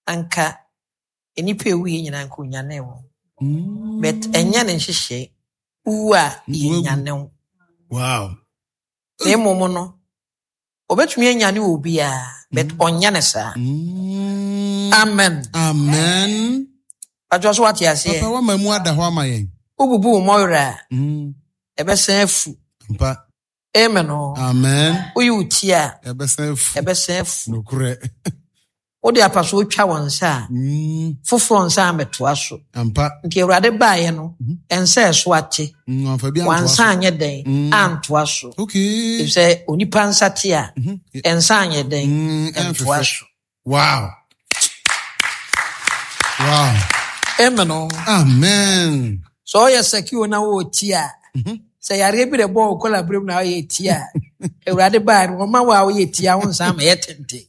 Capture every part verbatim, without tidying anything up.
anka enipa ewi nyina nko nyane wo but enya ne nhihye uwa nyane wo wow e momo no obetumi anyane obi a but onya ne sa amen amen ajo so wati ase papa wa mamu ada ho amayen ububu moira mm ebesen afu mpa amen amen uyutia ebesen afu ebesen afu nokure odi apaso otwa wonsa mm foforo nsa ametoa so ampa nti Awurade baaye no ensa eso ate amfa bia wansa anye den antoa so okay if say onipa nsate a ensa anye den antoa so wow wow amen amen so ya secure na wo tia say yare bi de bo kola brem na wo tia Awurade baaye no ma wa wo tia wonsa ma yetente.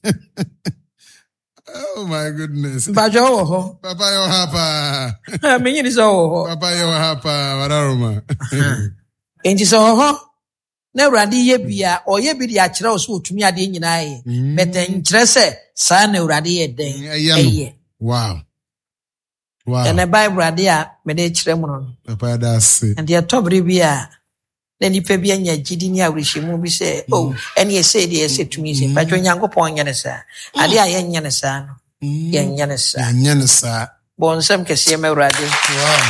Oh my goodness. Bajo ho. Papa yo hapa. Me nyini so ho. Papa yo hapa wararoma. Enti so ho. Na Awurade ye bia oye bi de a kire o so otumi ade nyina ye. Beten kire se sa na Awurade ye den. Eye. Wow. Wow. And the Bible ade a me de kire mu no. Papa da se. And the tobre bia na nipa bia nya gidi ni awrehemu bi se oh ene ese de ese tumi se bajo Nyankopon nya ne sa ade a ye nya ne sa no ye nya ne sa nya ne sa bonsam kese me Awurade. Wow.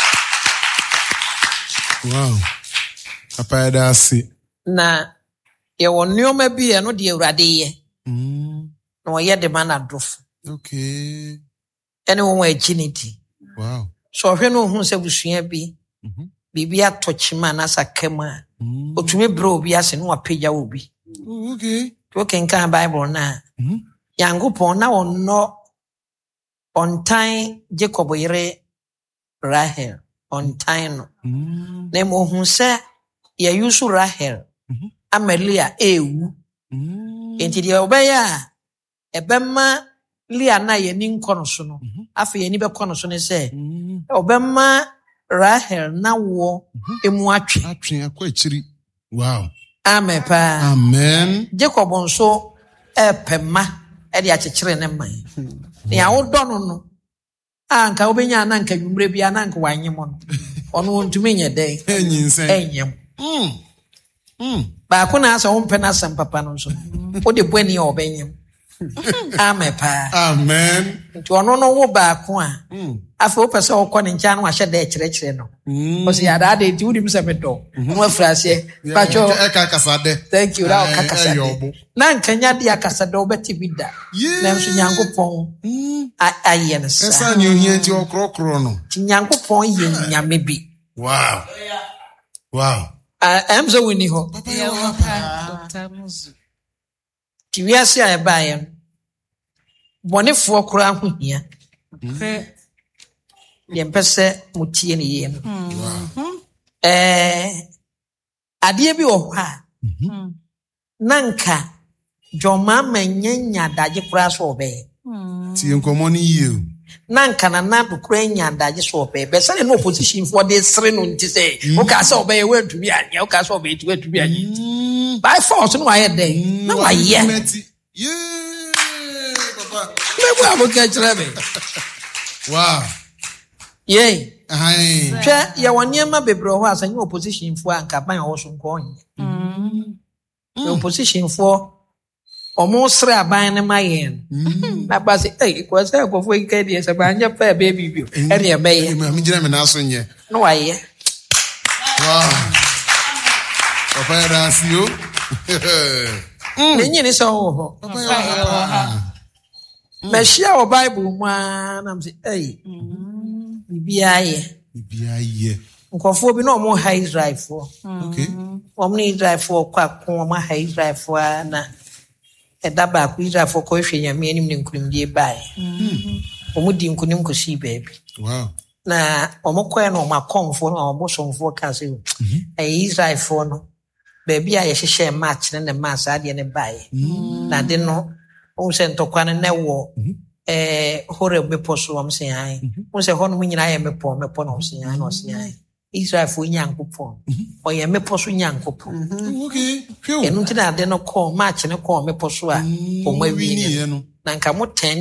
Wow. Papa da se. Na ye wonnioma bi e no de Awurade ye mm no ye de man adofo. Okay. Ene won wa agility. Wow. So hwe no hu se busua bi mhm bibia tochima na sakema otumi bro obi ase no apagya obi. Okay. To ken kan Bible na mhm Nyankopon na wonno on time Jacob yere Rahel on time no mm na mo hu se ye yusu Rahel mhm Amelia ewu mm enti de obeya ebema Lia na ye ni nkono so no afa ye ni be kono so ne se obema Rahel na wo emu atwe atwe akwa chiri. Wow. Amen pa. Amen. Jacob nso epema e de akekere ne man. Ya wo do no no anka obenya na anka nwumre bia na anka wanyem no ono ntumi nye den enyinsen enyem mm mm ba ko na asa wo mpe na sam papa no so wo de boni obenyem. Amen pa. Amen. Nti ono no wo ba ko a afa wo pese wo kɔ ne ncha no ahye da kire kire no o si ada da ti wudi mse medo no afrase pacho e ka kasade. Thank you ra ka kasade na nkanya dia kasade obeti bida na nso Nyankopon aye ne sa esa ni ohia ti okrokro no ti Nyankopon ye nyame bi. Wow. Wow. I am so winning ho Doctor Muzu ti wiase a ba ye bonefo kora ho hia ye mpese mutie ne ye no eh ade bi wo ha nanka joma manyanya daje kura so obe ti enkomo ni ye nanka na na kura nya daje so obe be say no opposition for the three no nti say o ka say obe we ntumi anya o ka say obe ti we ntumi anya by force no aye den na wa ye yeah papa me bu aboka kire me. Wow. Yay. Aye. Twa ya woniema bebro ho asanya opposition fo anka ban ho so nko onye. Mm. Opposition fo omo sre aban ne mayen. Na ba say eh ko say ko fo ika die se ban je fa baby bi. E ne be ye. Me gina me na so nye. No wa ye. Wow. Papa ya dasio. Ne nyini so ho. Papa ya. Me share o Bible mu na me say eh. Bibia ye. Bibia ye. Nkofo bi no mo high drive for. Okay. Omo ni drive for kwa ko mo high drive for na eda ba ku drive for ko hwe nyame anim ne nkunimdie bae. Mhm. Omo di nkunim ko si baby. Wow. Na omo kwa na omo akonfo na omo somfo ka se. Eh drive for no. Baby a ye hye match ne ne match ade ne bae. Na de no o se ntokwa ne wo eh hore mepo so am se ai mo se ho no nyina ye mepo mepo no se ai no se ai Israel fo Nyankopon o ye mepo so Nyankopon okay enu ti na de no call match ne call mepo so a o ma wi ni na nka mo ten